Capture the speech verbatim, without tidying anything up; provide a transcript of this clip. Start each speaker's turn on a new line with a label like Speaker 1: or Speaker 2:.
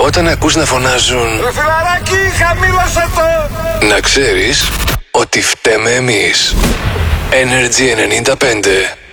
Speaker 1: Όταν ακούς να φωνάζουν
Speaker 2: Ρε φιλαράκι, χαμήλωσε το!
Speaker 1: να ξέρεις ότι φταίμε εμείς. Energy ενενήντα πέντε.